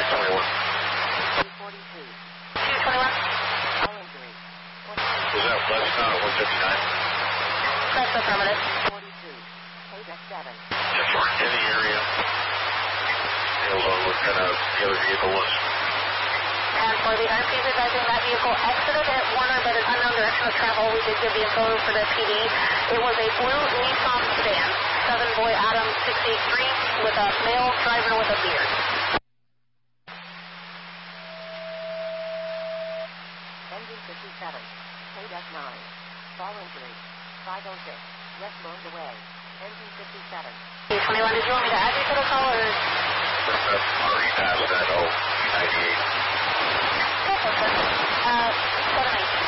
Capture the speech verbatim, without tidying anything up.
twenty-one. two forty-two. two twenty-one. All injury. Was that west uh, one fifty-nine? That's affirmative. forty-two. eight X seven. If we're in the area, you'll know what kind of the other vehicle was. And for the R P S advising that vehicle exited at Warner but an unknown direction of travel, we did give the info for the P D. It was a blue Nissan sedan, Southern Boy Adam six eight three, with a male driver with a beard. Engine fifty-seven. eight F nine. Fall injury. five oh six. Left loaned away. Engine fifty-seven. two twenty-one, did you want me to add you to the call or? That's already passed that, oh, ninety-eight. Uh, seven eight.